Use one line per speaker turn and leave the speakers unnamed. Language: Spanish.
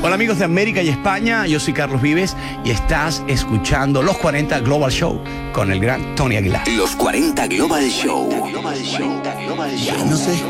Hola amigos de América y España, yo soy Carlos Vives y estás escuchando Los 40 Global Show con el gran Tony Aguilar.
Los 40 Global Show.
Ya no sé